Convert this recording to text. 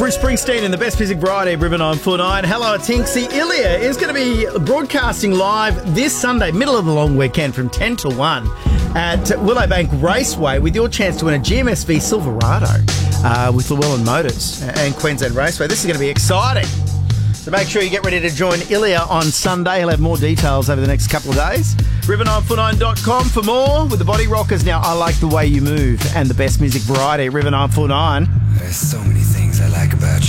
Bruce Springsteen and the Best Music Variety of River 949. Hello, Tinksy. Ilya is going to be broadcasting live this Sunday, middle of the long weekend, from 10 to 1 at Willowbank Raceway with your chance to win a GMSV Silverado with Llewellyn Motors and Queensland Raceway. This is going to be exciting. So make sure you get ready to join Ilya on Sunday. He'll have more details over the next couple of days. River949.com for more with the Body Rockers. Now, I Like the Way You Move and the Best Music Variety, River 949. There's so many things I like about you.